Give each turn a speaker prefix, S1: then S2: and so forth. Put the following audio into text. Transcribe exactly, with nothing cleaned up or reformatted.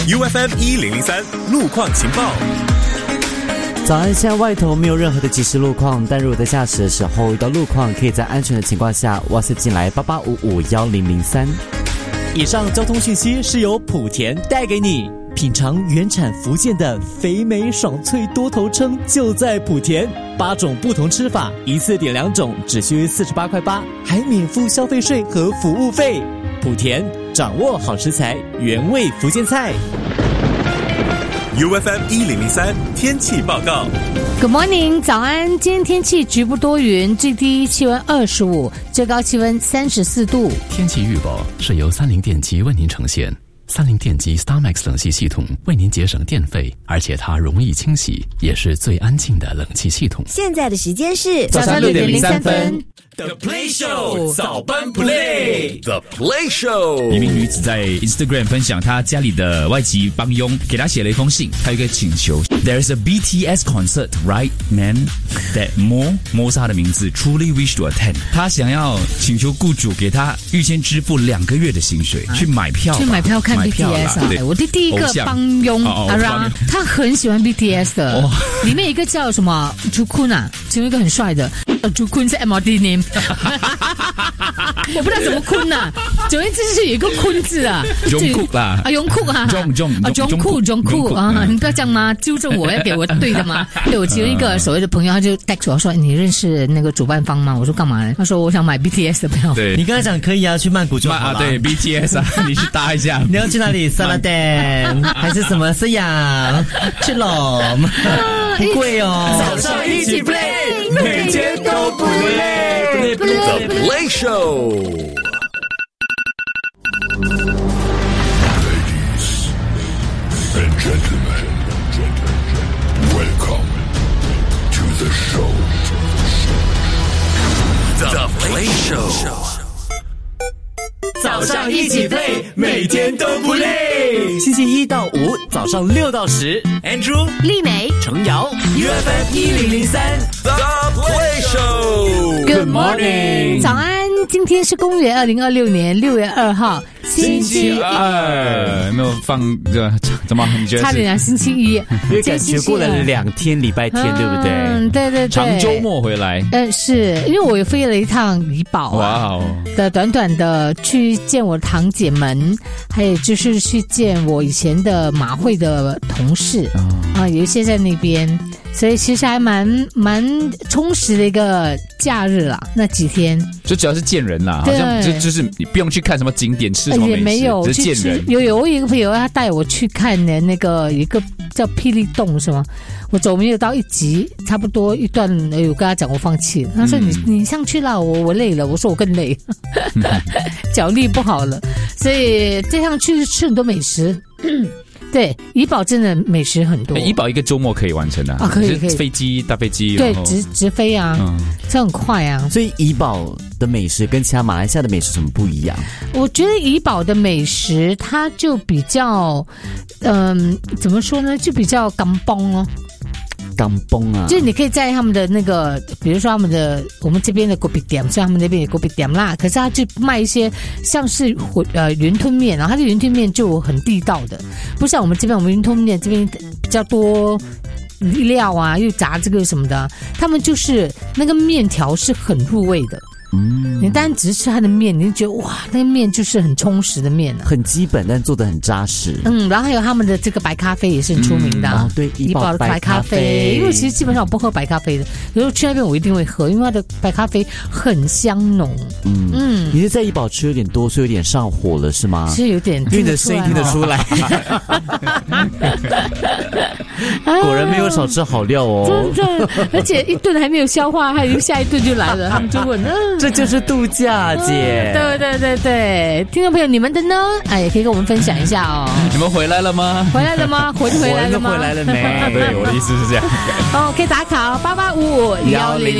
S1: U F M 一零零三路况情报。
S2: 早安，现在外头没有任何的即时路况，但如果在驾驶的时候遇到路况，可以在安全的情况下 WhatsApp 进来八八五五一零零三。
S3: 以上交通讯息是由莆田带给你。品尝原产福建的肥美爽脆多头称，就在莆田。八种不同吃法，一次点两种，只需四十八块八，还免付消费税和服务费。莆田，掌握好食材，原味福建菜。
S1: U F M 一零零三天气报告。
S4: Good morning， 早安。今天天气局部多云，最低气温二十五，最高气温三十四度。
S5: 天气预报是由三菱电机为您呈现。三菱电机 StarMax 冷气系统为您节省电费，而且它容易清洗，也是最安静的冷气系统。
S6: 现在的时间是
S4: 早上六点零三分。
S7: The Play Show 早班 Play
S1: The Play Show。
S7: 一名女子在 Instagram 分享她家里的外籍帮佣给她写了一封信，她有一个请求 ：There is a B T S concert, right, man? That Mo Mo 是她的名字 ，truly wish to attend。她想要请求雇主给她预先支付两个月的薪水，啊、去买票，
S4: 去买票看 B T S 啊！我的第一个帮佣阿拉，他很喜欢 B T S 的，哦、里面一个叫什么朱坤啊，其中一个很帅的。朱坤是 M R D name， 我不知道怎么坤呐、啊，总之就是有一个坤字啊，
S7: 荣酷啦，
S4: 啊荣酷啊，
S7: 荣荣
S4: 啊荣酷荣酷啊，你不要这样吗？纠正我，要给我对的吗？对我其中一个所谓的朋友，他就 text 我说你认识那个主办方吗？我说干嘛呢？他说我想买 B T S 的票。
S7: 对，
S2: 你刚才讲可以啊，去曼谷就好了。
S7: 啊，对 B T S 啊，你去搭一下。
S2: 你要去哪里？萨拉丹还是什么斯阳？去咯，不贵哦。
S7: 早上一起 play， 每天都不累。
S1: The Play Show。
S8: And gentlemen, welcome to the show.
S1: The Play Show。
S3: 早上一起 play， 每天都不累。星期一到五早上六到十 ，Andrew、
S4: 丽美、
S3: 程瑶 ，U F M 一零零三
S1: The Play Show。
S4: Good morning， 早安。今天是公元二零二六年六月二号，
S7: 星期二，有没有放这怎么？你觉得
S4: 差点啊，星期一，
S2: 因为感觉过了两天，礼拜天，对不对？
S4: 嗯，对对对，
S7: 长周末回来。
S4: 嗯，是因为我也飞了一趟怡保啊，
S7: 哇
S4: 的短短的去见我堂姐们，还有就是去见我以前的马会的同事、哦、啊，有一些在那边。所以其实还蛮蛮充实的一个假日啦，那几天
S7: 就主要是见人啦，好像就就是你不用去看什么景点吃什么美食，
S4: 也没有，
S7: 只是见人。
S4: 有有我有一个朋友他带我去看的那个有一个叫霹雳洞是吗？我走没有到一集，差不多一段，我跟他讲我放弃了，他说你、嗯、你上去了，我我累了，我说我更累，脚力不好了，所以这趟去吃很多美食。对，怡保真的美食很多。
S7: 怡保一个周末可以完成的 啊, 啊，
S4: 可以可以，
S7: 飞机大飞机，
S4: 对，直直飞啊，嗯，这很快啊。
S2: 所以怡保的美食跟其他马来西亚的美食什么不一样？
S4: 我觉得怡保的美食它就比较，嗯、呃，怎么说呢，就比较干崩哦。
S2: 刚崩啊，
S4: 就是你可以在他们的那个，比如说他们的我们这边的锅比点，像他们那边也锅比点啦，可是他就卖一些像是呃云吞面，然后他的云吞面就很地道的，不像我们这边我们云吞面这边比较多料啊，又炸这个什么的，他们就是那个面条是很入味的。嗯，你单只是吃它的面，你就觉得哇，那个面就是很充实的面、啊、
S2: 很基本，但做得很扎实。
S4: 嗯，然后还有他们的这个白咖啡也是很出名的、啊嗯
S2: 哦、对，
S4: 怡保的白咖啡，因为其实基本上我不喝白咖啡的，有时候去那边我一定会喝，因为它的白咖啡很香浓。嗯嗯，
S2: 你是在怡保吃有点多，所以有点上火了是吗？
S4: 是有点，
S2: 因为你的声音听得出来。果然没有少吃好料哦，
S4: 真的，而且一顿还没有消化，还有下一顿就来了，他们就问，嗯，
S2: 这就是度假姐、
S4: 嗯。对对对对，听众朋友，你们的呢？哎，也可以跟我们分享一下哦。
S7: 你们回来了吗？
S4: 回来了吗？回回来了吗？
S2: 回来了没？
S7: 对，我的意思是这样。
S4: 哦，可以打卡哦，八八五五幺零。